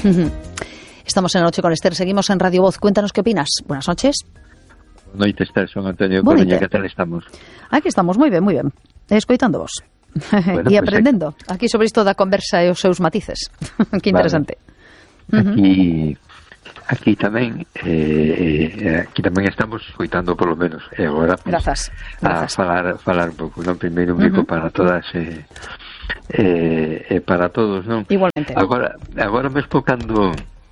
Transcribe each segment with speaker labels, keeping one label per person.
Speaker 1: Estamos en La Noche con Esther, seguimos en Radio Voz. Cuéntanos qué opinas. Buenas noches.
Speaker 2: Boa noite, Esther, son Antonio Coruña, que tal estamos?
Speaker 1: Aquí estamos, moi ben, escoitando vos. Bueno, e aprendendo aquí sobre isto da conversa e os seus matices. Que interesante.
Speaker 2: Aquí tamén estamos escoitando por lo menos, e agora pues,
Speaker 1: grazas.
Speaker 2: A falar un pouco, non? Primeiro un bico para todas e para todos, non?
Speaker 1: Igualmente.
Speaker 2: Agora mesmo cando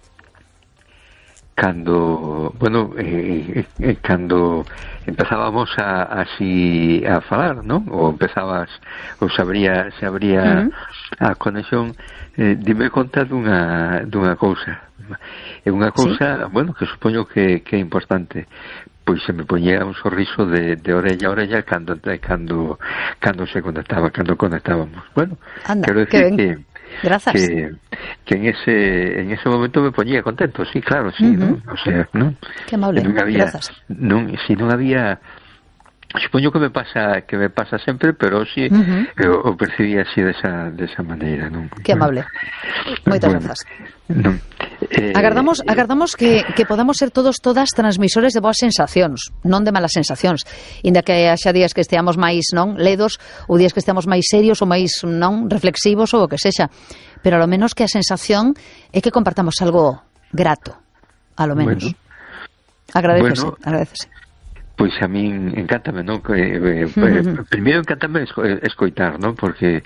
Speaker 2: empezábamos así a falar, non? Ou se abría a conexión, dime conta dunha cousa. É unha cousa, bueno, que supoño que é importante. Pois se me poñía un sorriso de orella a orella cando se conectaba, cando conectábamos. Bueno, quero decir que en ese momento me poñía contento, sí, claro, sí, ¿no? O sea, ¿no?
Speaker 1: Qué amable, grazas.
Speaker 2: Si non había, supoño que me pasa sempre, pero sí, o percibí así desa maneira, non?
Speaker 1: Que amable. Moitas grazas.
Speaker 2: Non.
Speaker 1: Agardamos que podamos ser todas transmisores de boas sensacións, non de malas sensacións, inda que haxa días que esteamos máis ledos, ou días que esteamos máis serios ou máis reflexivos ou o que sexa, pero ao menos que a sensación é que compartamos algo grato, a lo menos. Agradecese.
Speaker 2: Pois a min encántame, non? Primeiro encántame escoitar, non? Porque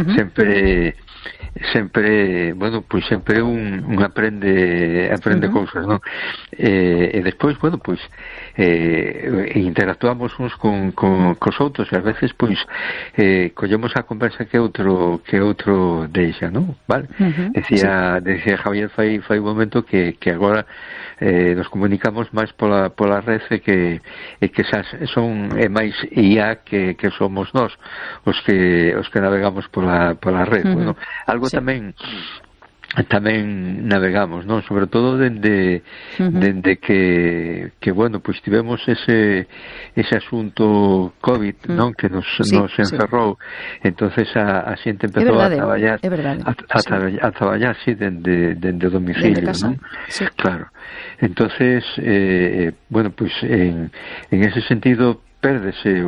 Speaker 2: sempre, bueno, pois sempre un aprende cousas, non? E despois, bueno, pois interactuamos uns cos outros e ás veces, pois collemos a conversa que outro deixa, non? Vale? Decía Javier fai un momento que agora nos comunicamos máis pola red e que son máis IA que somos nós os que navegamos pola red. Bueno, algo tamén navegamos, non? Sobre todo dende que bueno, pois tivemos ese asunto COVID, non? Que nos encerrou. Entonces a xente empezou a traballar sí, dende o domicilio, non?
Speaker 1: Sí.
Speaker 2: Claro. Entonces bueno, pois en ese sentido pérdese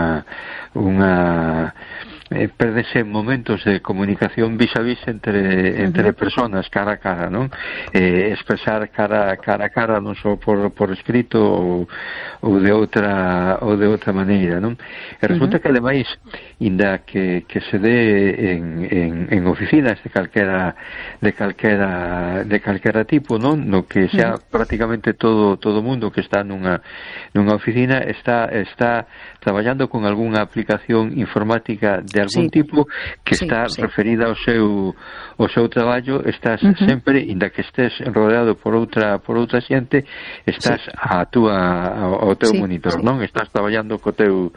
Speaker 2: pérdese momentos de comunicación vis a vis entre personas cara a cara, non? Expresar cara a cara non só por escrito ou de outra maneira, non? E resulta que ademais, inda que se dé en oficinas de calquera tipo, non? No que sea prácticamente todo o mundo que está nunha oficina está traballando con algunha aplicación informática de algún tipo que está referida ao seu traballo. Estás sempre, inda que estés rodeado por outra xente, estás ao teu monitor, non? Estás traballando co teu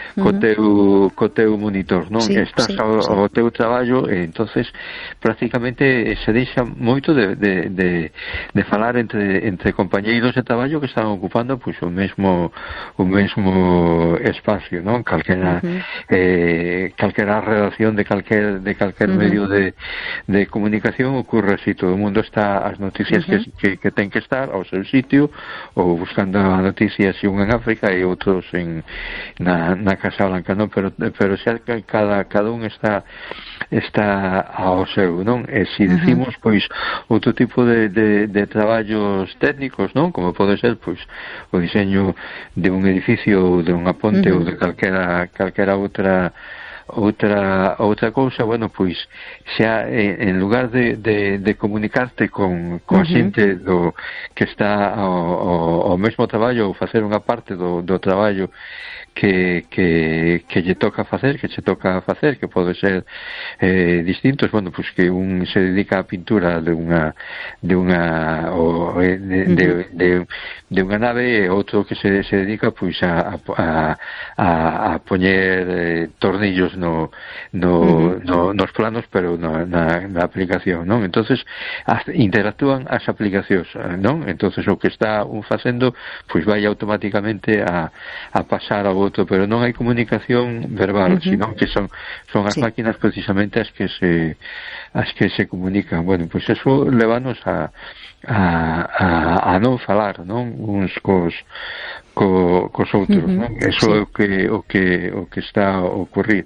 Speaker 2: monitor, non? Estás ao teu traballo e entonces prácticamente se deixa moito de falar entre compañeiros de traballo que están ocupando pois o mesmo espacio, non? Calquera redacción de calquer medio de comunicación ocorre así, todo o mundo está as noticias que ten que estar ao seu sitio ou buscando a noticia si un en África e outros na Casa Blanca, non? Pero xa cada un está ao seu, non? E se decimos pois outro tipo de traballos técnicos, non? Como pode ser pois o diseño de un edificio ou de unha ponte ou de calquera outra cousa, bueno, pois xa en lugar de comunicarte con a xente que está ao mesmo traballo ou facer unha parte do traballo que lle toca facer, que pode ser distintos, bueno, pois que un se dedica á pintura de unha nave e outro que se dedica pois a poñer tornillos nos planos, pero na aplicación, non? Entonces interactúan as aplicacións, non? Entonces o que está un facendo pois vai automáticamente a pasar ao outro, pero non hai comunicación verbal, sino que son as máquinas precisamente as que se comunican. Bueno, pois eso levanos a non falar, non, uns cos outros, non? Eso é o que está a ocurrir.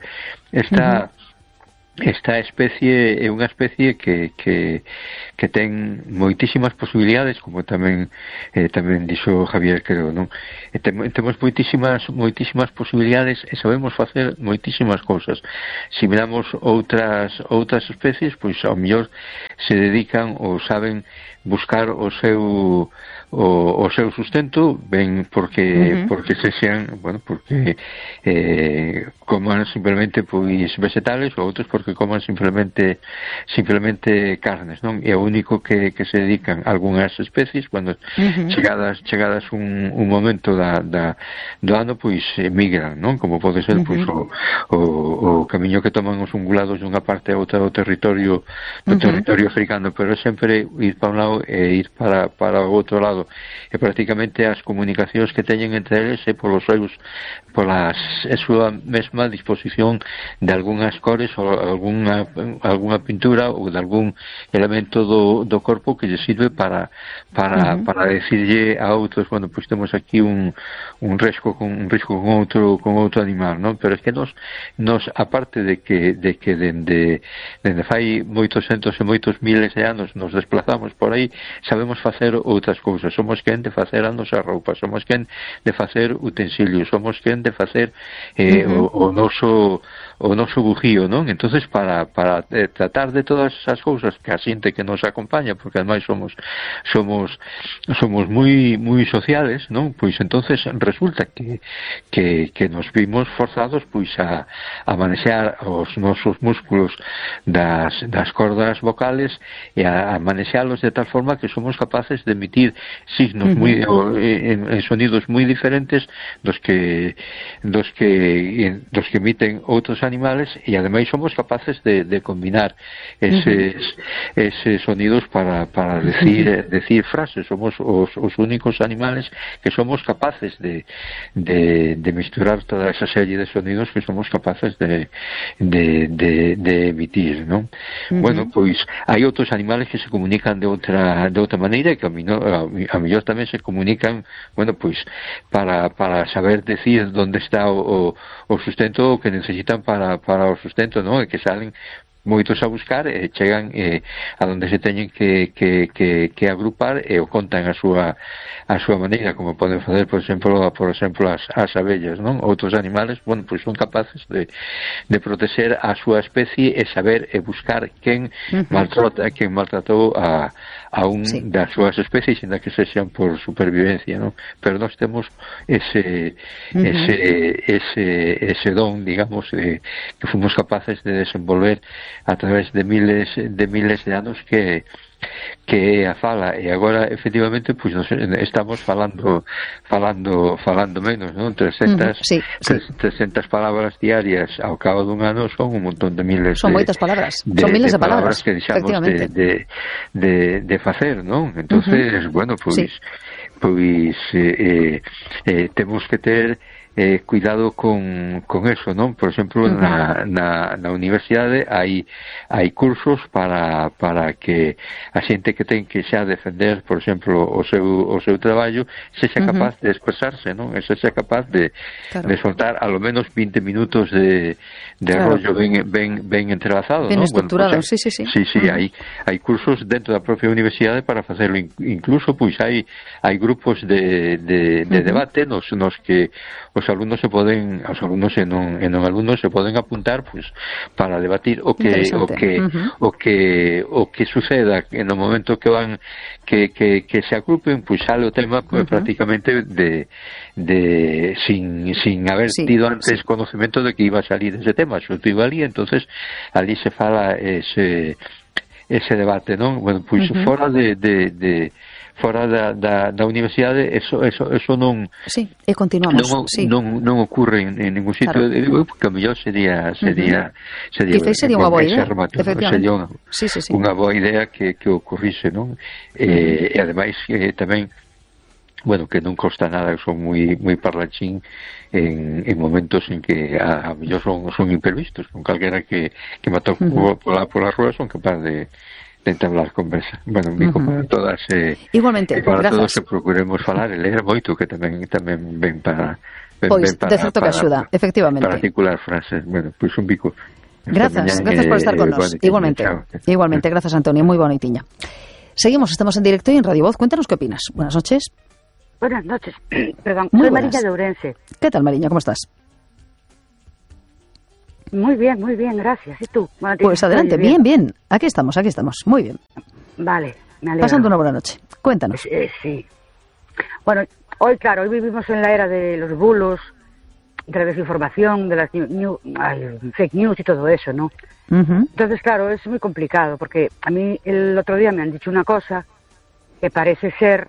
Speaker 2: Esta especie é unha especie que ten moitísimas posibilidades, como tamén dixo Javier, creo, non? Temos moitísimas posibilidades e sabemos facer moitísimas cousas. Se miramos outras especies, pois ao mellor se dedican ou saben buscar o seu sustento, ben porque se sean, bueno, porque coman simplemente pois vegetales, ou outros porque coman simplemente carnes, non? E o único que se dedican algunhas especies cando chegadas un momento do ano, pois migran, non? Como pode ser pois o camiño que toman os ungulados dunha parte a outra do territorio africano, pero sempre ir para un lado e ir para o outro lado, e prácticamente as comunicacións que teñen entre eles é pola súa mesma disposición de algunhas cores ou algunha pintura ou de algún elemento do corpo que lle sirve para decirlle a outros, bueno, pois temos aquí un risco con outro animal, non? Pero é que nos aparte de que dende fai moitos centos e moitos miles de anos nos desplazamos por aí, sabemos facer outras cousas. Somos quen de facer a nosa roupa, somos quen de facer utensilios, somos quen de facer o noso bujío, non? Entonces para tratar de todas esas cousas que a xente que nos acompaña, porque ademais somos moi sociales, non? Pois entonces resulta que nos vimos forzados pois a manexar os nosos músculos das cordas vocales e a manexalos de tal forma que somos capaces de emitir signos en sonidos moi diferentes dos que emiten outros animales, e ademais somos capaces de combinar eses sonidos para decir frases. Somos os únicos animales que somos capaces de misturar toda esa serie de sonidos que somos capaces de emitir, non? Bueno, pois hai outros animales que se comunican de outra maneira e que a mellor tamén se comunican, bueno, pois para saber decir onde está o sustento que necesitan para o sustento, non? E que salen moitos a buscar e chegan a donde se teñen que agrupar e o contan a súa maneira, como poden facer, por exemplo as abellas, non? Outros animales, bueno, pois son capaces de proteger a súa especie e saber e buscar quen maltratou a das súas especies, ainda que sexan por supervivencia, non? Pero nós temos ese don, digamos, que fomos capaces de desenvolver a través de miles de anos que é a fala, e agora efectivamente pois nos estamos falando menos, non? 300 palabras diarias ao cabo dun ano son un montón de miles, son
Speaker 1: moitas palabras, son miles de palabras
Speaker 2: que deixamos de facer, non? Entonces, bueno, pois temos que ter cuidado con eso, non? Por exemplo, na universidade hai cursos para que a xente que ten que xa defender, por exemplo, o seu traballo, sexa capaz de expresarse, non? Sexa capaz de soltar a lo menos 20 minutos de rollo ben entrelazado,
Speaker 1: ben
Speaker 2: non?
Speaker 1: estructurado,
Speaker 2: bueno, pues, sí, hai cursos dentro da propia universidade para facerlo. Incluso, pois, hai grupos de debate nos que os alumnos se poden apuntar, pois, para debatir o que suceda no momento que van que se agrupen, pois sale o tema prácticamente sin haber tido antes conocemento de que iba a salir ese tema. Xurdiu ali, entonces ali se fala ese debate, non? Bueno, pois fora fora da universidade eso non
Speaker 1: e continuamos
Speaker 2: non ocurre en ningún sitio, porque a mellor sería
Speaker 1: unha boa idea,
Speaker 2: sería unha boa idea que ocurrise, non? E ademais tamén bueno, que non costa nada, son moi parlachín en momentos en que a mellor son imprevistos, con calquera que me toque pola rúa son capaz de entablar conversa. Bueno, Mico, para todas
Speaker 1: igualmente,
Speaker 2: para
Speaker 1: grazas.
Speaker 2: todos que procuremos falar e ler moito, que tamén ven para
Speaker 1: pois, de certo que axuda, efectivamente.
Speaker 2: Para articular frases. Bueno, pois un bico.
Speaker 1: Gracias por estar con nos. Igualmente, gracias Antonio, moi boa noitiña. Seguimos, estamos en directo y en Radio Voz. Cuéntanos qué opinas. Buenas noches.
Speaker 3: Buenas noches. Perdón,
Speaker 1: Muy
Speaker 3: soy
Speaker 1: buenas.
Speaker 3: Mariña de Ourense.
Speaker 1: ¿Qué tal, Mariña? ¿Cómo estás?
Speaker 3: Muy bien, gracias. ¿Y tú? Bueno,
Speaker 1: Pues adelante, bien. Aquí estamos. Muy bien.
Speaker 3: Vale, me alegro.
Speaker 1: Pasando una buena noche. Cuéntanos.
Speaker 3: Sí. Bueno, hoy vivimos en la era de los bulos, de la desinformación, de las fake news y todo eso, ¿no? Entonces, claro, es muy complicado, porque a mí el otro día me han dicho una cosa que parece ser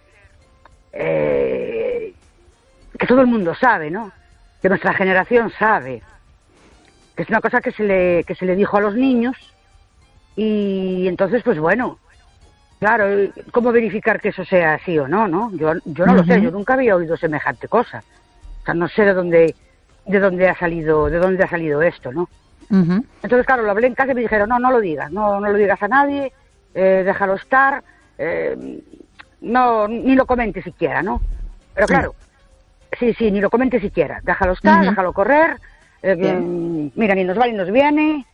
Speaker 3: que todo el mundo sabe, ¿no? Que nuestra generación sabe. Que es una cosa que se le dijo a los niños y entonces, pues bueno, claro, ¿cómo verificar que eso sea así o no, no? Yo no lo sé, yo nunca había oído semejante cosa. O sea, no sé de dónde ha salido esto, ¿no? Entonces, claro, lo hablé en casa y me dijeron, no lo digas, no lo digas a nadie, déjalo estar, no, ni lo comentes siquiera, ¿no? Pero claro, sí, ni lo comentes siquiera, déjalo estar, déjalo correr, mira, ni nos va ni nos viene.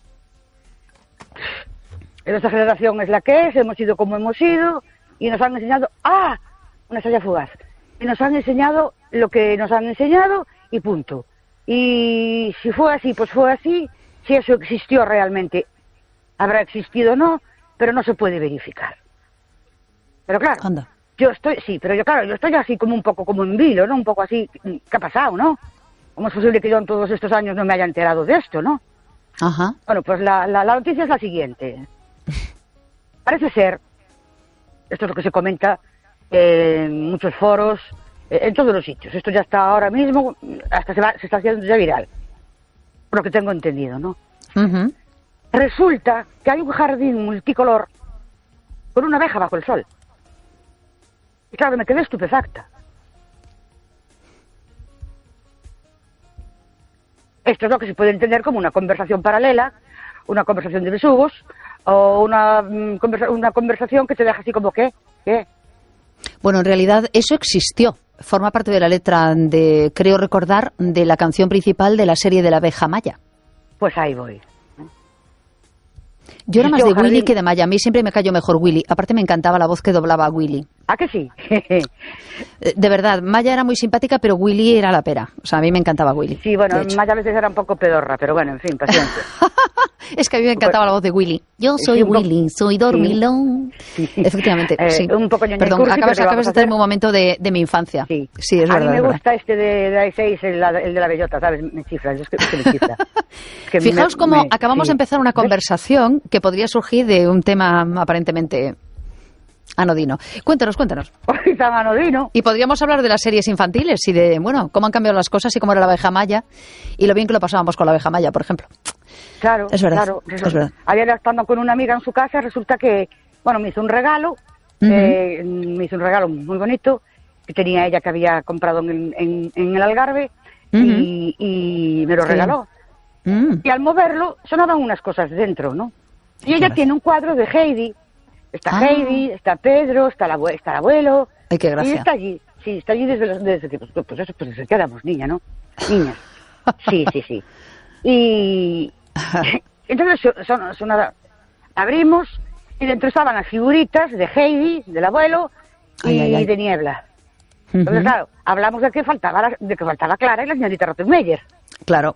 Speaker 3: Nuestra generación es la que es, hemos ido como hemos ido, y nos han enseñado, una estrella fugaz, y nos han enseñado lo que nos han enseñado, y punto. Y si fue así, pues fue así. Si eso existió realmente, habrá existido o no, pero no se puede verificar. Pero claro, yo estoy así como un poco como en vilo, ¿no? Un poco así, ¿qué ha pasado, no? ¿Cómo es posible que yo en todos estos años no me haya enterado de esto, no?
Speaker 1: Ajá.
Speaker 3: Bueno, pues la noticia es la siguiente. Parece ser, esto es lo que se comenta en muchos foros, en todos los sitios. Esto ya está ahora mismo, hasta se está haciendo ya viral, por lo que tengo entendido, ¿no? Resulta que hay un jardín multicolor con una abeja bajo el sol. Y claro, me quedé estupefacta. Esto es lo que se puede entender como una conversación paralela, una conversación de besugos, o una conversación que te deja así como, ¿qué?
Speaker 1: Bueno, en realidad eso existió. Forma parte de la letra creo recordar, de la canción principal de la serie de la abeja Maya.
Speaker 3: Pues ahí voy.
Speaker 1: Yo era más de Willy que de Maya. A mí siempre me cayó mejor Willy. Aparte me encantaba la voz que doblaba a Willy.
Speaker 3: ¿Ah, que sí?
Speaker 1: De verdad, Maya era muy simpática, pero Willy era la pera. O sea, a mí me encantaba Willy.
Speaker 3: Sí, bueno, Maya a veces era un poco pedorra, pero bueno, en fin, paciencia.
Speaker 1: Es que a mí me encantaba la voz de Willy. Yo soy Willy, soy dormilón. Sí. Efectivamente, sí.
Speaker 3: Un poco
Speaker 1: perdón, acabas de traerme un momento de mi infancia.
Speaker 3: Sí,
Speaker 1: es verdad.
Speaker 3: A mí me gusta este de I6, el de la bellota, ¿sabes? Me chifla, es que me chifla.
Speaker 1: Fijaos cómo acabamos de empezar una conversación que podría surgir de un tema aparentemente anodino. Cuéntanos.
Speaker 3: Hoy tan anodino.
Speaker 1: Y podríamos hablar de las series infantiles y de, bueno, cómo han cambiado las cosas y cómo era la abeja Maya y lo bien que lo pasábamos con la abeja Maya, por ejemplo.
Speaker 3: Claro,
Speaker 1: es verdad.
Speaker 3: Ayer estando con una amiga en su casa, resulta que, bueno, me hizo un regalo, muy bonito, que tenía ella que había comprado en el Algarve, y me lo regaló. Y al moverlo sonaban unas cosas dentro, ¿no? Y ella tiene un cuadro de Heidi. Está Heidi, está Pedro, está el abuelo.
Speaker 1: Ay, qué gracia.
Speaker 3: Y está allí. Sí, está allí desde que pues éramos niñas, ¿no? Niñas. Sí. Y entonces abrimos y dentro estaban las figuritas de Heidi, del abuelo y de Niebla. Entonces, claro, hablamos de que faltaba Clara y la señorita Rottenmeier.
Speaker 1: Claro.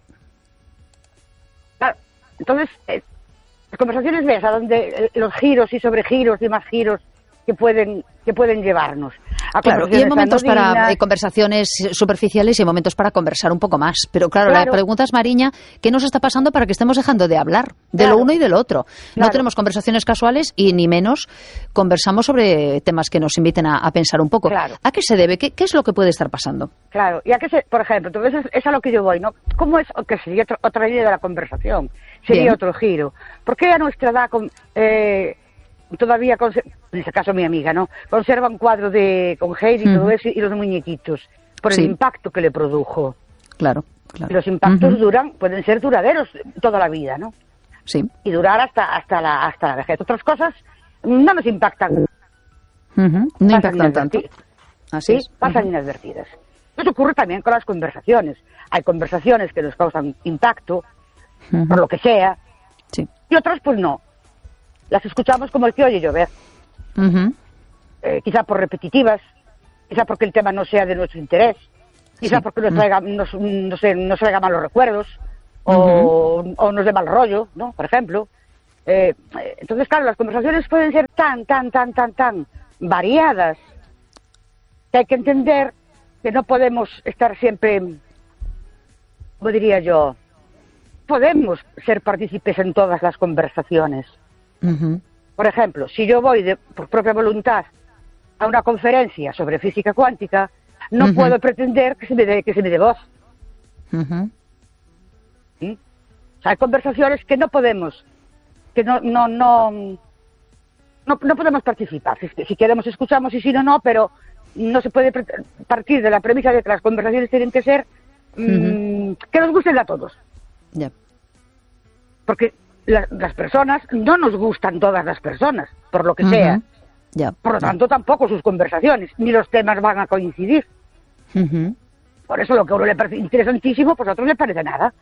Speaker 3: Entonces, las conversaciones de esas, donde los giros y sobregiros y más giros que pueden llevarnos.
Speaker 1: Claro, y hay momentos para conversaciones superficiales y momentos para conversar un poco más. Pero claro, la pregunta es, Mariña, ¿qué nos está pasando para que estemos dejando de hablar de lo uno y del otro? No tenemos conversaciones casuales y ni menos conversamos sobre temas que nos inviten a pensar un poco. ¿A qué se debe? ¿Qué es lo que puede estar pasando?
Speaker 3: Claro, y por ejemplo, entonces es a lo que yo voy, ¿no? ¿Cómo es que sería otra idea de la conversación? Sería otro giro. ¿Por qué a nuestra edad, todavía, en este caso mi amiga, ¿no? Conserva un cuadro con Heidi y todo eso, y los muñequitos, por el impacto que le produjo.
Speaker 1: Claro, claro.
Speaker 3: Y los impactos pueden ser duraderos toda la vida, ¿no?
Speaker 1: Sí.
Speaker 3: Y durar hasta la vejez. Otras cosas no nos impactan.
Speaker 1: No impactan tanto. Así es.
Speaker 3: Pasan inadvertidas. Eso ocurre también con las conversaciones. Hay conversaciones que nos causan impacto, por lo que sea, y otras pues no. Las escuchamos como el que oye llover. Quizá por repetitivas, quizá porque el tema no sea de nuestro interés, quizá porque nos traiga malos recuerdos, o nos dé mal rollo, ¿no? Por ejemplo. Entonces, claro, las conversaciones pueden ser tan variadas que hay que entender que no podemos estar siempre, como diría yo, podemos ser partícipes en todas las conversaciones. Por ejemplo, si yo voy por propia voluntad a una conferencia sobre física cuántica, no puedo pretender que se me dé voz. ¿Sí? O sea, hay conversaciones que no podemos, que no podemos participar. Si queremos escuchamos y si no, pero no se puede partir de la premisa de que las conversaciones tienen que ser que nos gusten a todos. Porque las personas, no nos gustan todas las personas, por lo que sea. Por lo tanto, tampoco sus conversaciones, ni los temas van a coincidir. Por eso lo que a uno le parece interesantísimo, pues a otro le parece nada.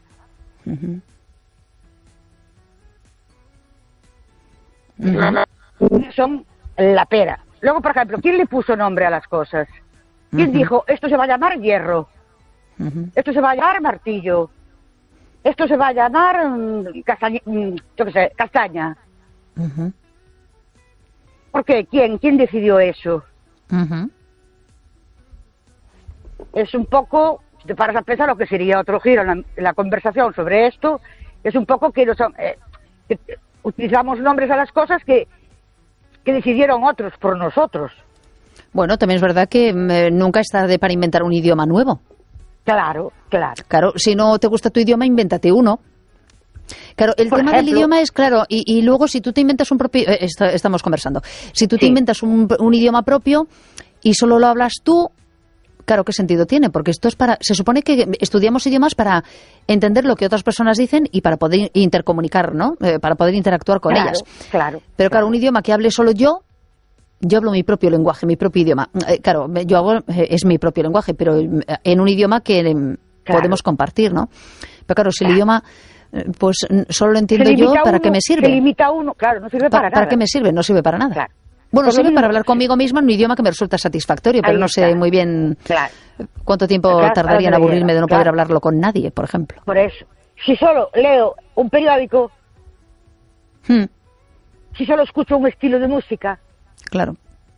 Speaker 3: Son la pera. Luego, por ejemplo, ¿quién le puso nombre a las cosas? ¿Quién dijo, esto se va a llamar hierro? Esto se va a llamar martillo. Esto se va a llamar castaña. ¿Por qué? ¿Quién decidió eso? Es un poco, si te paras a pensar lo que sería otro giro en la conversación sobre esto, es un poco que utilizamos nombres a las cosas que decidieron otros por nosotros.
Speaker 1: Bueno, también es verdad que nunca es tarde para inventar un idioma nuevo.
Speaker 3: Claro.
Speaker 1: Claro, si no te gusta tu idioma, invéntate uno. Claro, el tema del idioma es, claro, y luego si tú te inventas un propio... estamos conversando. Si tú te inventas un idioma propio y solo lo hablas tú, claro, ¿qué sentido tiene? Porque esto es se supone que estudiamos idiomas para entender lo que otras personas dicen y para poder intercomunicar, ¿no? Para poder interactuar con ellas.
Speaker 3: Claro.
Speaker 1: Pero claro, un idioma que hable solo yo hablo mi propio lenguaje, mi propio idioma. Claro, es mi propio lenguaje, pero en un idioma que podemos compartir, ¿no? Pero claro, si el idioma, pues solo lo entiendo yo, ¿para qué me sirve?
Speaker 3: Se limita a uno, claro, no sirve para nada.
Speaker 1: ¿Para qué me sirve? No sirve para nada.
Speaker 3: Claro.
Speaker 1: Bueno, sirve para hablar conmigo misma en un idioma que me resulta satisfactorio, pero no sé muy bien cuánto tiempo tardaría en aburrirme de no poder hablarlo con nadie, por ejemplo.
Speaker 3: Por eso, si solo leo un periódico, si solo escucho un estilo de música,
Speaker 1: claro.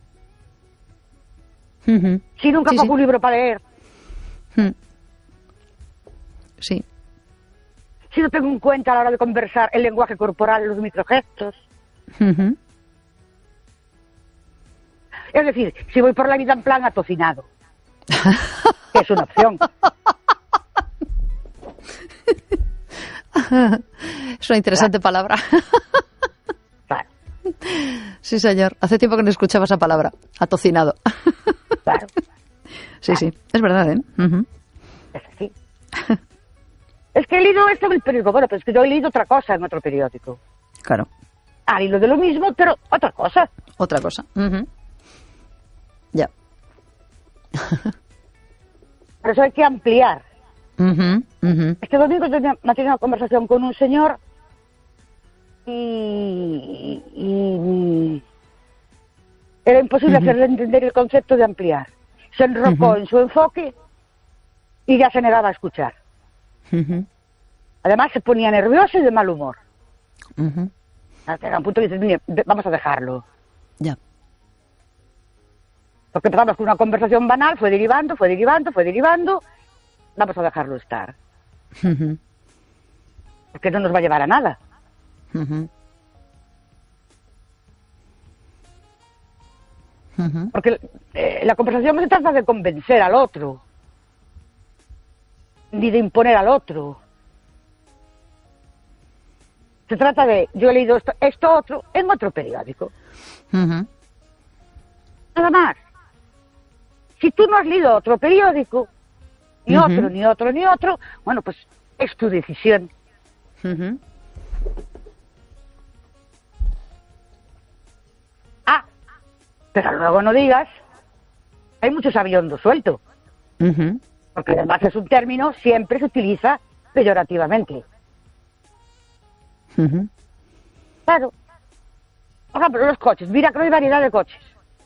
Speaker 3: Si nunca cojo un libro para leer,
Speaker 1: sí.
Speaker 3: Si no tengo en cuenta a la hora de conversar el lenguaje corporal, los microgestos. Es decir, si voy por la vida en plan atocinado, que es una opción.
Speaker 1: Es una interesante palabra.
Speaker 3: Claro.
Speaker 1: Sí, señor. Hace tiempo que no escuchaba esa palabra, atocinado.
Speaker 3: Claro.
Speaker 1: Sí, sí, es verdad, ¿eh?
Speaker 3: Es así. Es que he leído esto en el periódico. Bueno, pero es que yo he leído otra cosa en otro periódico.
Speaker 1: Claro.
Speaker 3: Y lo de lo mismo, pero otra cosa.
Speaker 1: Otra cosa. Ya.
Speaker 3: Por eso hay que ampliar. Este domingo yo mantuve una conversación con un señor y era imposible hacerle entender el concepto de ampliar. Se enrocó en su enfoque y ya se negaba a escuchar. Además se ponía nervioso y de mal humor. Hasta un punto dices, mira, vamos a dejarlo.
Speaker 1: Ya.
Speaker 3: Porque empezamos con una conversación banal, fue derivando, vamos a dejarlo estar. Porque no nos va a llevar a nada. Porque la conversación no se trata de convencer al otro, ni de imponer al otro. Se trata de, yo he leído esto otro en otro periódico.
Speaker 1: Ujú.
Speaker 3: Nada más. Si tú no has leído otro periódico, ni
Speaker 1: Ujú.
Speaker 3: otro, ni otro, ni otro, bueno, pues es tu decisión.
Speaker 1: Ujú.
Speaker 3: Ah, pero luego no digas, hay muchos aviondos suelto,
Speaker 1: Ujú.
Speaker 3: porque además es un término, siempre se utiliza peyorativamente.
Speaker 1: Ujú.
Speaker 3: Claro. Por ejemplo, los coches, mira que no hay variedad de coches.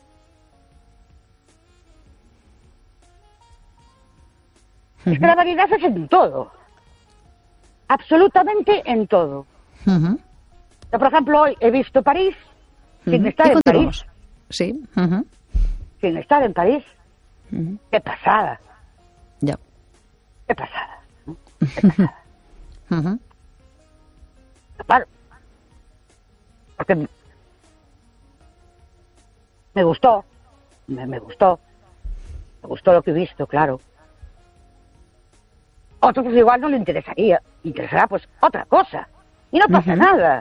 Speaker 3: Es que la variedad es en todo. Absolutamente en todo.
Speaker 1: Ujú.
Speaker 3: Yo, por ejemplo, hoy he visto París sin
Speaker 1: Ujú.
Speaker 3: estar
Speaker 1: Y
Speaker 3: en
Speaker 1: continuamos.
Speaker 3: París.
Speaker 1: Sí. Ujú.
Speaker 3: Sin estar en París.
Speaker 1: Ujú.
Speaker 3: Qué pasada.
Speaker 1: Ya.
Speaker 3: Qué pasada.
Speaker 1: Ujú.
Speaker 3: Claro. Porque me gustó. Me gustó. Me gustó lo que he visto, claro. Otro pues igual no le interesaría. Le interesará pues otra cosa. Y no pasa
Speaker 1: Ujú.
Speaker 3: nada.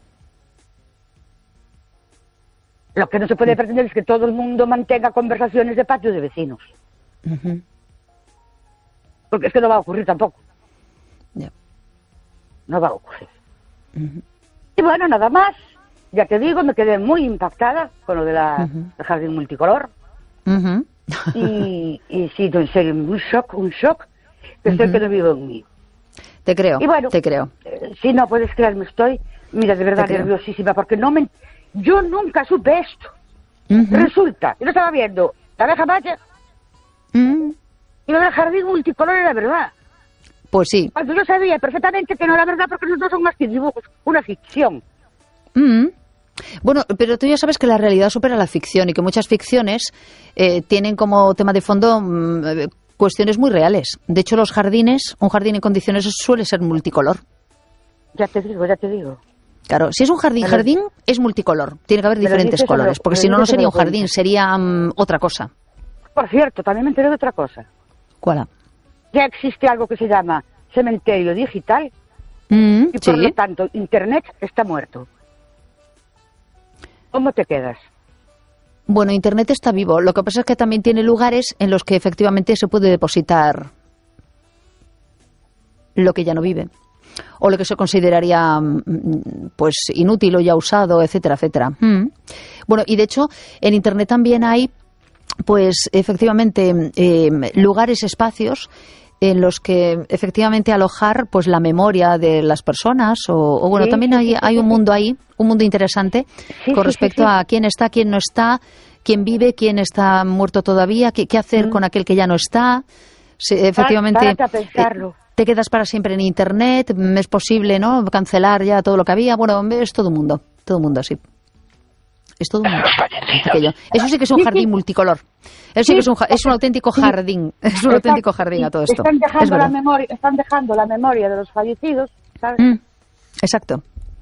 Speaker 3: Lo que no se puede pretender es que todo el mundo mantenga conversaciones de patio de vecinos.
Speaker 1: Ujú.
Speaker 3: Porque es que no va a ocurrir tampoco.
Speaker 1: Ya.
Speaker 3: No va a ocurrir.
Speaker 1: Ujú.
Speaker 3: Y bueno, nada más. Ya te digo, me quedé muy impactada con lo de
Speaker 1: Ujú.
Speaker 3: del jardín multicolor.
Speaker 1: Ujú.
Speaker 3: Y sí, en serio, un shock, que estoy que no vivo en mí.
Speaker 1: Te creo,
Speaker 3: Y bueno,
Speaker 1: te creo.
Speaker 3: Si no puedes creerme, estoy, mira, de verdad
Speaker 1: Te creo.
Speaker 3: nerviosísima, porque yo nunca supe esto.
Speaker 1: Ujú.
Speaker 3: Resulta, yo estaba viendo la abeja maya
Speaker 1: Mm.
Speaker 3: y lo del jardín multicolor era verdad.
Speaker 1: Pues sí.
Speaker 3: Cuando yo sabía perfectamente que no era verdad, porque esos no son más que dibujos, una ficción.
Speaker 1: Mm. Bueno, pero tú ya sabes que la realidad supera la ficción y que muchas ficciones tienen como tema de fondo cuestiones muy reales. De hecho, los jardines, un jardín en condiciones suele ser multicolor.
Speaker 3: Ya te digo.
Speaker 1: Claro, si es un jardín, es multicolor. Tiene que haber
Speaker 3: Me lo
Speaker 1: diferentes
Speaker 3: dices,
Speaker 1: colores, porque
Speaker 3: me lo
Speaker 1: si no, no
Speaker 3: dices,
Speaker 1: sería
Speaker 3: me
Speaker 1: un
Speaker 3: lo
Speaker 1: jardín,
Speaker 3: cuentas.
Speaker 1: sería otra cosa.
Speaker 3: Por cierto, también me enteré de otra cosa.
Speaker 1: ¿Cuál?
Speaker 3: Ya existe algo que se llama cementerio digital
Speaker 1: Mm,
Speaker 3: y por lo
Speaker 1: sí.
Speaker 3: tanto Internet está muerto. ¿Cómo te quedas?
Speaker 1: Bueno, Internet está vivo. Lo que pasa es que también tiene lugares en los que efectivamente se puede depositar lo que ya no vive. O lo que se consideraría pues inútil o ya usado, etcétera, etcétera. Bueno, y de hecho, en Internet también hay, pues efectivamente, lugares, espacios en los que efectivamente alojar pues la memoria de las personas o bueno,
Speaker 3: Sí,
Speaker 1: también
Speaker 3: sí,
Speaker 1: hay un mundo ahí, un mundo interesante
Speaker 3: Sí,
Speaker 1: con
Speaker 3: sí,
Speaker 1: respecto
Speaker 3: sí.
Speaker 1: a quién está, quién no está, quién vive, quién está muerto todavía, qué hacer con aquel que ya no está. Sí, efectivamente,
Speaker 3: Párate a pensarlo.
Speaker 1: te quedas para siempre en Internet, es posible, ¿no?, cancelar ya todo lo que había. Bueno, es todo un mundo así. Es todo un mundo. Aquello. Eso sí que es un jardín multicolor. Eso sí que es un auténtico jardín. Es un auténtico jardín a todo esto.
Speaker 3: Están
Speaker 1: Es
Speaker 3: dejando,
Speaker 1: verdad.
Speaker 3: están dejando la memoria de los fallecidos, ¿sabes?
Speaker 1: Exacto,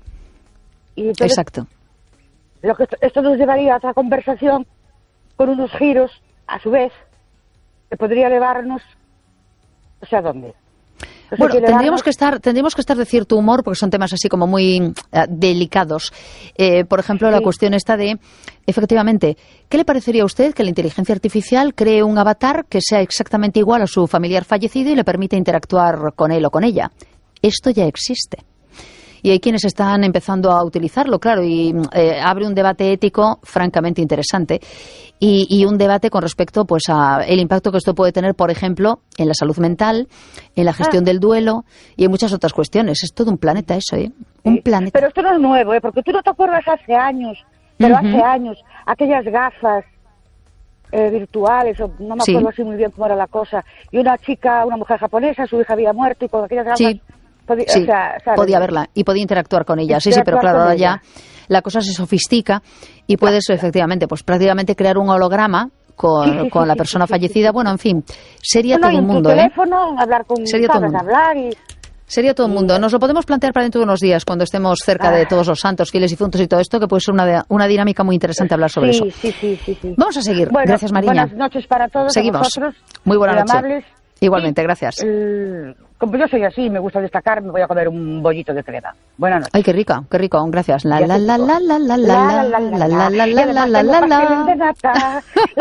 Speaker 3: Y entonces,
Speaker 1: exacto.
Speaker 3: esto nos llevaría a otra conversación con unos giros, a su vez, que podría llevarnos, no sé a dónde. No sé
Speaker 1: Bueno,
Speaker 3: si
Speaker 1: tendríamos
Speaker 3: llevarnos-
Speaker 1: que estar de cierto humor porque son temas así como muy delicados. Por ejemplo, la
Speaker 3: Sí.
Speaker 1: cuestión esta de, efectivamente, ¿qué le parecería a usted que la inteligencia artificial cree un avatar que sea exactamente igual a su familiar fallecido y le permita interactuar con él o con ella? Esto ya existe. Y hay quienes están empezando a utilizarlo, claro, y abre un debate ético francamente interesante y un debate con respecto pues a el impacto que esto puede tener, por ejemplo, en la salud mental, en la gestión del duelo y en muchas otras cuestiones. Es todo un planeta eso, ¿eh? Un
Speaker 3: Sí.
Speaker 1: planeta.
Speaker 3: Pero esto no es nuevo, ¿eh? Porque tú no te acuerdas hace años, pero
Speaker 1: Ujú.
Speaker 3: hace años, aquellas gafas virtuales, o no me
Speaker 1: Sí.
Speaker 3: acuerdo así muy bien cómo era la cosa, y una mujer japonesa, su hija había muerto y con aquellas gafas
Speaker 1: Sí. Sí,
Speaker 3: o sea, ¿sabes?
Speaker 1: podía verla y podía interactuar con ella. Sí, pero
Speaker 3: Interactuar
Speaker 1: claro,
Speaker 3: con
Speaker 1: ahora
Speaker 3: ella.
Speaker 1: ya la cosa se sofistica y puedes efectivamente, pues prácticamente crear un holograma con
Speaker 3: Sí,
Speaker 1: la
Speaker 3: sí,
Speaker 1: persona
Speaker 3: sí,
Speaker 1: fallecida. Bueno, en fin, sería
Speaker 3: No,
Speaker 1: todo
Speaker 3: y
Speaker 1: un
Speaker 3: en tu
Speaker 1: mundo, ¿eh?
Speaker 3: teléfono, hablar con,
Speaker 1: Sería todo
Speaker 3: sabes,
Speaker 1: mundo.
Speaker 3: hablar y...
Speaker 1: Sería todo el mundo. Nos lo podemos plantear para dentro de unos días, cuando estemos cerca de todos los santos, fieles y difuntos y todo esto, que puede ser una dinámica muy interesante hablar sobre eso.
Speaker 3: Sí.
Speaker 1: Vamos a seguir.
Speaker 3: Bueno,
Speaker 1: Gracias, Mariña.
Speaker 3: buenas noches para todos.
Speaker 1: Seguimos.
Speaker 3: A vosotros,
Speaker 1: Muy buena noche.
Speaker 3: amables.
Speaker 1: Igualmente,
Speaker 3: Y,
Speaker 1: gracias.
Speaker 3: como yo soy así, me gusta destacar, me voy a comer un bollito de crema. Buenas noches.
Speaker 1: Ay, qué rico, gracias. La la la la la la la la la la la la la la.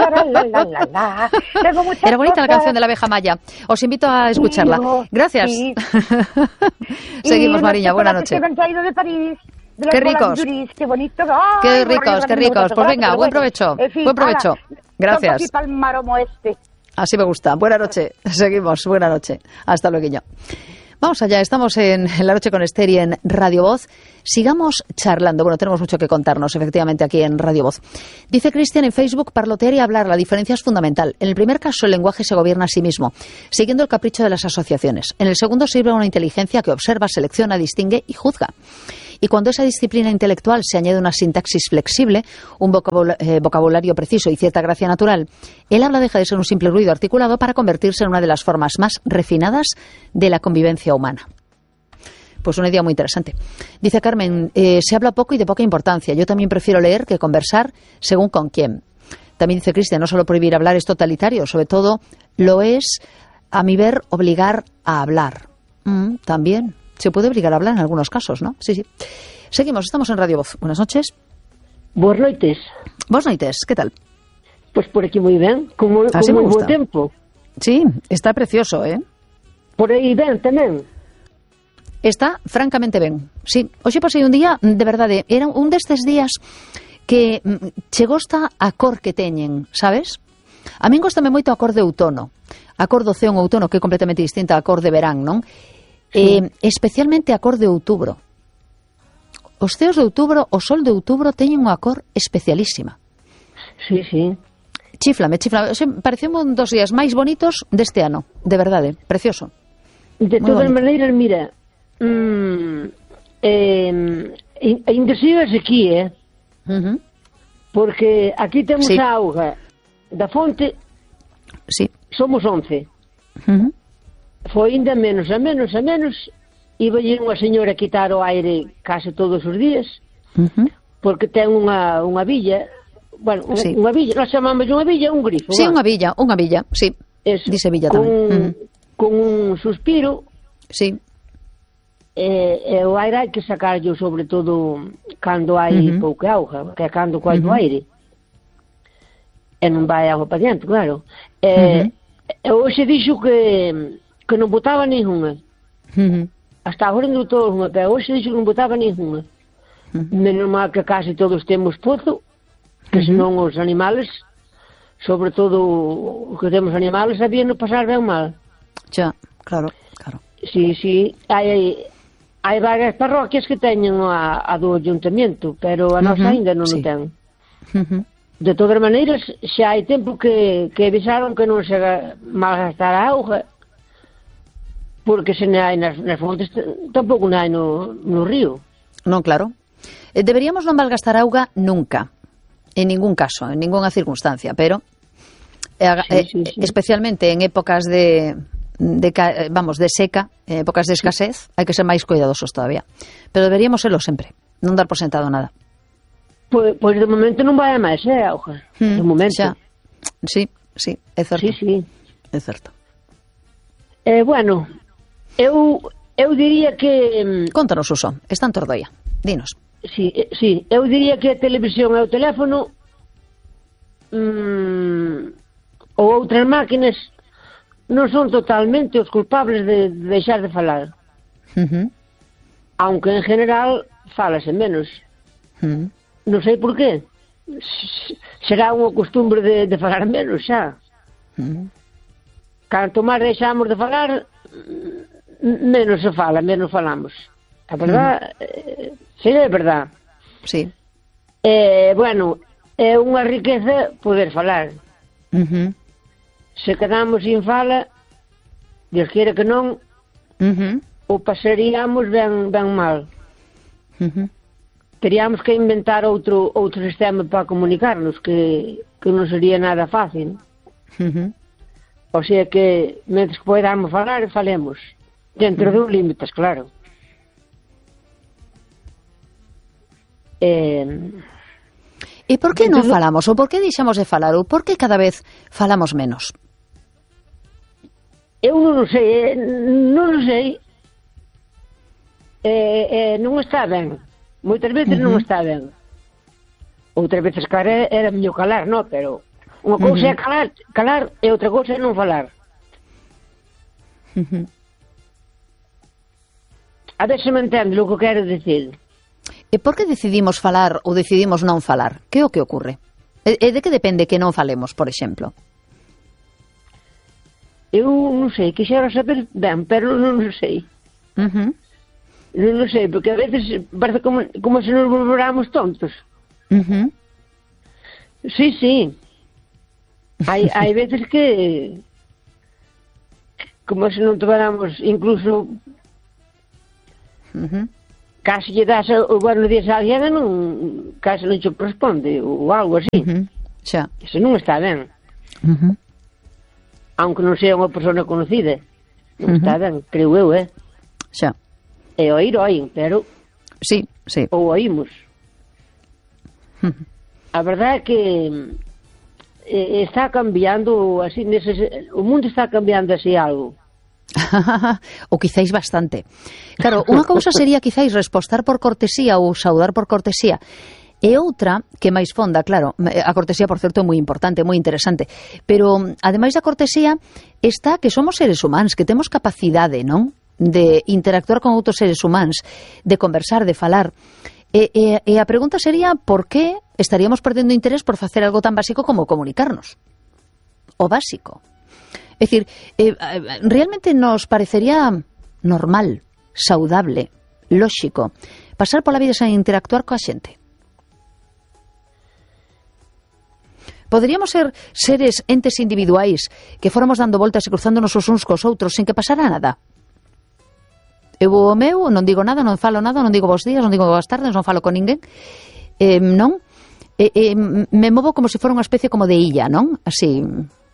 Speaker 1: Era bonita la canción de la abeja maya. Os invito a escucharla. Gracias. Seguimos, Mariña, buena noche. Qué ricos.
Speaker 3: Qué bonito.
Speaker 1: Qué ricos. Pues venga, buen provecho. Buen provecho. Gracias. Así me gusta. Buena noche. Seguimos. Buena noche. Hasta luego. Vamos allá. Estamos en La Noche con Esther y en Radio Voz. Sigamos charlando. Bueno, tenemos mucho que contarnos, efectivamente, aquí en Radio Voz. Dice Cristian en Facebook, parlotear y hablar. La diferencia es fundamental. En el primer caso, el lenguaje se gobierna a sí mismo, siguiendo el capricho de las asociaciones. En el segundo, sirve a una inteligencia que observa, selecciona, distingue y juzga. Y cuando a esa disciplina intelectual se añade una sintaxis flexible, un vocabulario preciso y cierta gracia natural, el habla deja de ser un simple ruido articulado para convertirse en una de las formas más refinadas de la convivencia humana. Pues una idea muy interesante. Dice Carmen, se habla poco y de poca importancia. Yo también prefiero leer que conversar según con quién. También dice Cristian, no solo prohibir hablar es totalitario, sobre todo lo es, a mi ver, obligar a hablar. También. Se puede obligar a hablar en algunos casos, ¿no? Sí. Seguimos, estamos en Radio Voz. Buenas noches.
Speaker 4: Buenas noites.
Speaker 1: Buenas noites, ¿qué tal?
Speaker 4: Pues por aquí moi ben, con moi bo tempo.
Speaker 1: Sí, está precioso, ¿eh?
Speaker 4: Por aí ben tamén.
Speaker 1: Está francamente ben. Sí, hoxe pasei un día, de verdade, era un destes días que che gosta a cor que teñen, sabes? A min gostame moito a cor de outono. A cor do ceo en outono, que é completamente distinta a cor de verán, non? Sí. Especialmente a cor de outubro. Os ceos de outubro, o sol de outubro teñen unha cor especialísima.
Speaker 4: Sí.
Speaker 1: Chíflame. Pareceu un dos días máis bonitos deste ano, de verdade, precioso.
Speaker 4: De todas maneiras, mira, ainda sigas aquí, porque aquí temos a auga da fonte, somos 11. Foi ainda menos, iba lle unha señora a quitar o aire case todos os días, porque ten unha villa, unha villa, nós chamamos unha villa, un grifo.
Speaker 1: Sí, unha villa, sí, dice villa tamén.
Speaker 4: Con un suspiro,
Speaker 1: sí.
Speaker 4: E o aire hai que sacarlo, sobre todo, cando hai pouca auga, que é cando coai o aire. E non vai auga para diante, claro. E hoxe dixo que non botaba ninguna. Hasta agora non botou unha, pero hoxe dixo que non botaba ninguna. Menos mal que casi todos temos pozo, que senón os animales, sobre todo os que temos animales, sabían pasar ben mal.
Speaker 1: Xa, claro.
Speaker 4: Sí, hai varias parroquias que teñen a do ayuntamiento, pero a nosa ainda non o ten. De todas maneiras, xa hai tempo que avisaron que non se malgastar a auga, porque se non hai nas fontes, tampouco non hai no río.
Speaker 1: Non, claro. Deberíamos non malgastar auga nunca, en ningún caso, en ninguna circunstancia, pero especialmente en épocas de seca, épocas de escasez, hai que ser máis cuidadosos todavía. Pero deberíamos serlo sempre, non dar por sentado nada.
Speaker 4: Pois de momento non vai a máis, auga. De momento.
Speaker 1: Xa. Sí, é certo.
Speaker 4: Sí.
Speaker 1: É certo.
Speaker 4: Bueno, eu diría que...
Speaker 1: Contanos, Suso, está en Tordoia, dinos.
Speaker 4: Sí, eu diría que a televisión e o teléfono ou outras máquinas non son totalmente os culpables de deixar de falar. Aunque en general falase menos. Non sei por qué. Será unha costumbre de falar menos xa. Canto máis deixamos de falar, menos se fala, menos falamos. A verdad, sí, é verdad.
Speaker 1: Sí.
Speaker 4: Bueno, é unha riqueza poder falar. Se quedamos sin fala, Dios quiere que non, o pasaríamos ben mal. Teríamos que inventar outro sistema para comunicarnos, que non sería nada fácil. O sea que, mentre que podamos falar, falemos. Dentro dos límites, claro.
Speaker 1: E por que non falamos? Ou por que deixamos de falar? Ou por que cada vez falamos menos?
Speaker 4: Eu non sei, non está ben. Moitas veces non está ben. Outras veces, claro, era mellor calar, non? Pero unha cousa é calar e outra cousa é non falar. A ver se me entende o que quero dicir.
Speaker 1: E por que decidimos falar ou decidimos non falar? Que é o que ocorre? E de que depende que non falemos, por exemplo?
Speaker 4: Eu non sei, quixera saber ben, pero non sei. Non sei, porque a veces parece como se nos volveramos tontos. Sí. Hai veces que como se non tomáramos incluso casi lle das o buenos días a alguén casi non che responde ou algo así.
Speaker 1: Xa.
Speaker 4: Eso non está ben. Aunque non sea unha persona conocida. Non está ben, creo eu,
Speaker 1: Xa.
Speaker 4: E oín, pero
Speaker 1: sí.
Speaker 4: ou oímos. A verdade é que está cambiando así, o mundo está cambiando así algo.
Speaker 1: Ou quizáis bastante. Claro, unha cousa sería quizáis respostar por cortesía ou saudar por cortesía, e outra, que máis fonda, claro, a cortesía, por certo, é moi importante, moi interesante, pero ademais da cortesía está que somos seres humanos, que temos capacidade, non? De interactuar con outros seres humanos, de conversar, de falar. E a pregunta sería por que estaríamos perdendo interés por facer algo tan básico como comunicarnos. O básico. É dicir, realmente nos parecería normal, saudable, lóxico, pasar pola vida sen interactuar coa xente. Poderíamos ser seres, entes individuais, que fóramos dando voltas e cruzándonos os uns cos outros sin que pasara nada. Eu o meu, non digo nada, non falo nada, non digo bons días, non digo boas tardes, non falo con ninguén, non? Me movo como se fora unha especie como de illa, non? Así,